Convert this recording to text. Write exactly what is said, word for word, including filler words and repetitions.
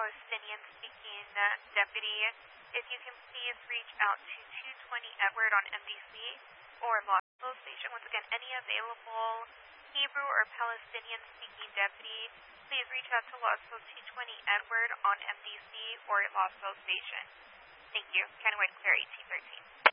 Palestinian-speaking uh, deputy, if you can please reach out to two twenty Edward on M D C or Lawsville Station. Once again, any available Hebrew or Palestinian-speaking deputy, please reach out to Lawsville two twenty Edward on M D C or Lawsville Station. Thank you. Countywide Clear eighteen thirteen.